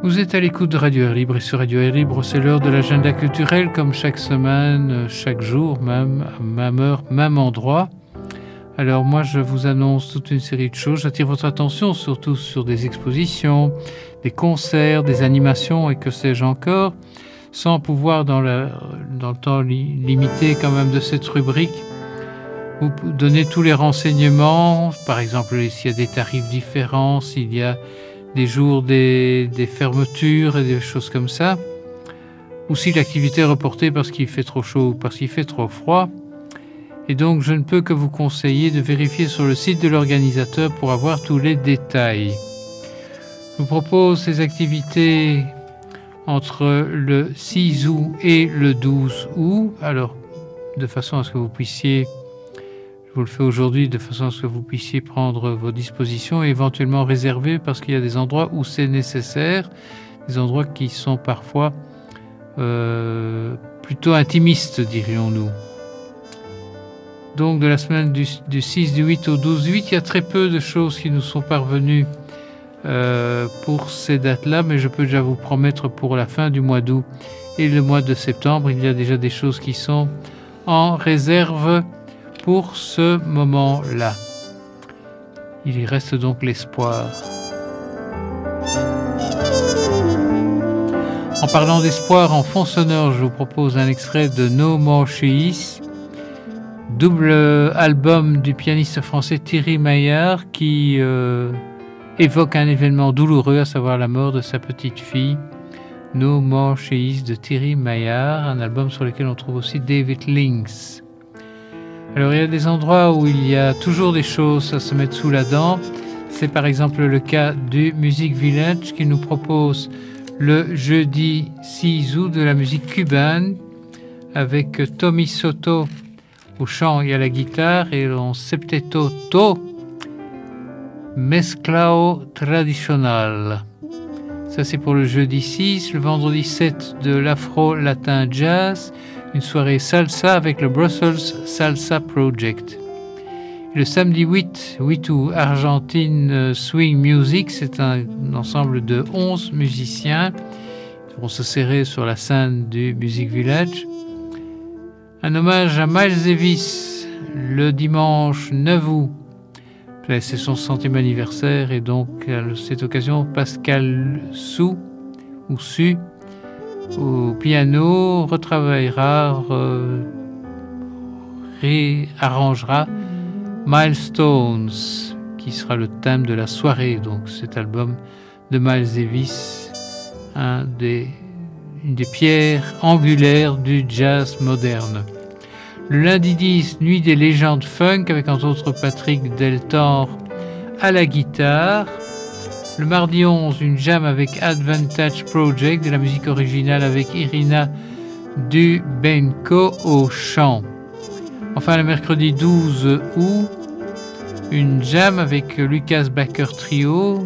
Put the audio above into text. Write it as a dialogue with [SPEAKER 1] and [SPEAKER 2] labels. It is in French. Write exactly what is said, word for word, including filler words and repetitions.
[SPEAKER 1] Vous êtes à l'écoute de Radio Air Libre et sur Radio Air Libre, c'est l'heure de l'agenda culturel comme chaque semaine, chaque jour, même, même heure, même endroit. Alors moi je vous annonce toute une série de choses, j'attire votre attention surtout sur des expositions, des concerts, des animations et que sais-je encore, sans pouvoir dans, la, dans le temps li- limité quand même de cette rubrique, vous donner tous les renseignements, par exemple s'il y a des tarifs différents, s'il y a des jours, des, des fermetures et des choses comme ça, ou si l'activité est reportée parce qu'il fait trop chaud ou parce qu'il fait trop froid. Et donc, je ne peux que vous conseiller de vérifier sur le site de l'organisateur pour avoir tous les détails. Je vous propose ces activités entre le six août et le douze août, alors de façon à ce que vous puissiez, je vous le fais aujourd'hui, de façon à ce que vous puissiez prendre vos dispositions et éventuellement réserver parce qu'il y a des endroits où c'est nécessaire, des endroits qui sont parfois euh, plutôt intimistes, dirions-nous. Donc de la semaine du, du six du huit au douze du huit, il y a très peu de choses qui nous sont parvenues euh, pour ces dates-là, mais je peux déjà vous promettre pour la fin du mois d'août et le mois de septembre, il y a déjà des choses qui sont en réserve pour ce moment-là. Il y reste donc l'espoir. En parlant d'espoir, en fond sonore, je vous propose un extrait de No More She Is, double album du pianiste français Thierry Maillard qui euh, évoque un événement douloureux, à savoir la mort de sa petite fille. No More She Is de Thierry Maillard, un album sur lequel on trouve aussi David Links. Alors il y a des endroits où il y a toujours des choses à se mettre sous la dent. C'est par exemple le cas du Music Village qui nous propose le jeudi six août de la musique cubaine avec Tommy Soto au chant et à la guitare et en septeto to mezclao tradicional. Ça c'est pour le jeudi six. Le vendredi sept de l'Afro-Latin Jazz, une soirée salsa avec le Brussels Salsa Project. Et le samedi huit août, Argentine Swing Music, c'est un, un ensemble de onze musiciens qui vont se serrer sur la scène du Music Village. Un hommage à Miles Davis le dimanche neuf août. C'est son centième anniversaire et donc à cette occasion, Pascal Sou ou Su au piano retravaillera, re, réarrangera Milestones qui sera le thème de la soirée. Donc cet album de Miles Davis, un des une des pierres angulaires du jazz moderne. Le lundi dix, Nuit des légendes funk avec entre autres Patrick Deltor à la guitare. Le mardi onze, une jam avec Advantage Project, de la musique originale avec Irina Dubenko au chant. Enfin le mercredi douze août, une jam avec Lucas Baker Trio,